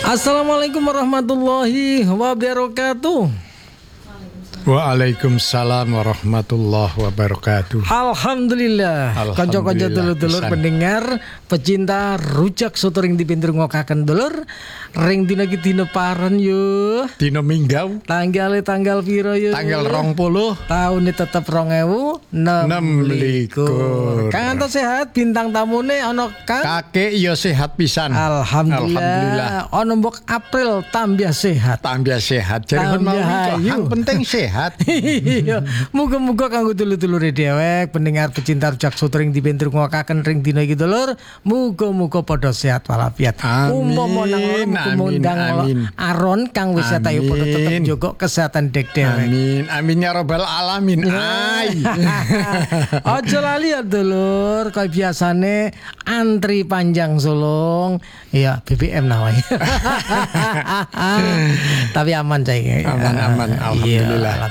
Assalamualaikum warahmatullahi wabarakatuh. Waalaikumsalam warahmatullahi wabarakatuh. Alhamdulillah. Kanca-kanca dulur-dulur pendengar pecinta rujak soto ring dipintur ngokaken dulur. Ring dina iki dina paran yo. Dina Minggau. Tanggal piro yo? Tanggal 20. Taune tetep 2026. Kang Anto sehat, bintang tamune ana Kang? Kakek yo sehat pisan. Alhamdulillah. Ana mbok April tambah sehat. Tambah sehat. Jaripun mau yang penting sehat. Iya, muga-muga kanggo dulur-dulur dewek pendengar pecinta rujak soto ring dipintur ngokaken ring dina iki dulur, muga-muga padha sehat walafiat. Umpama nang ngundang aron kang wis ayo padha tetep njogo kesehatan dek dewek. Amin ya rabbal alamin. Aja lali ya dulur, kaya biasane antri panjang sulung. Iya, BBM namanya. Tapi aman cai. Aman alhamdulillah.